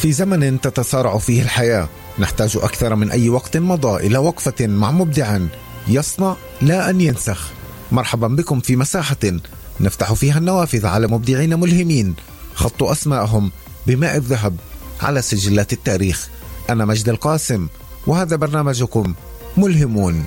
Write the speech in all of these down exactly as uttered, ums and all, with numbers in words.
في زمن تتسارع فيه الحياة نحتاج أكثر من أي وقت مضى إلى وقفة مع مبدع يصنع لا أن ينسخ. مرحبا بكم في مساحة نفتح فيها النوافذ على مبدعين ملهمين خطوا أسماءهم بماء الذهب على سجلات التاريخ. أنا مجد القاسم وهذا برنامجكم ملهمون.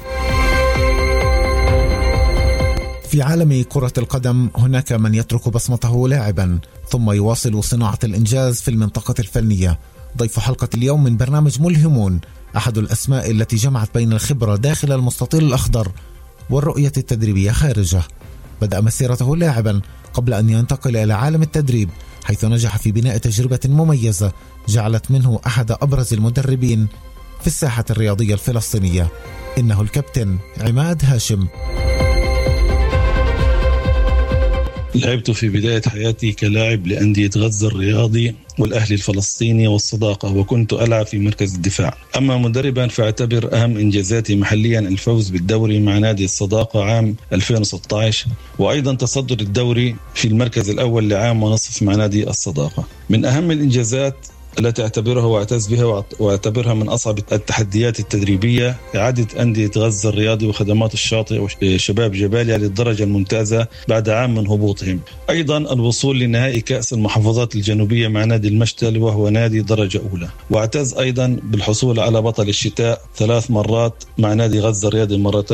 في عالم كرة القدم هناك من يترك بصمته لاعبا ثم يواصل صناعة الإنجاز في المنطقة الفنية. ضيف حلقة اليوم من برنامج ملهمون أحد الأسماء التي جمعت بين الخبرة داخل المستطيل الأخضر والرؤية التدريبية خارجه. بدأ مسيرته لاعبا قبل أن ينتقل إلى عالم التدريب، حيث نجح في بناء تجربة مميزة جعلت منه أحد أبرز المدربين في الساحة الرياضية الفلسطينية. إنه الكابتن عماد هاشم. لعبت في بداية حياتي كلاعب لأندية غزة الرياضي والأهلي الفلسطيني والصداقة، وكنت ألعب في مركز الدفاع. أما مدربا فاعتبر أهم إنجازاتي محليا الفوز بالدوري مع نادي الصداقة عام ألفين وستة عشر، وأيضا تصدر الدوري في المركز الأول لعام ونصف مع نادي الصداقة. من أهم الإنجازات التي أعتبرها وأعتز بها وأعتبرها من أصعب التحديات التدريبية إعادة أندية غزة الرياضي وخدمات الشاطئ وشباب جباليا للدرجة الممتازة بعد عام من هبوطهم. أيضا الوصول لنهائي كأس المحافظات الجنوبية مع نادي المشتل وهو نادي درجة أولى. وأعتز أيضا بالحصول على بطل الشتاء ثلاث مرات مع نادي غزة الرياضي مرتين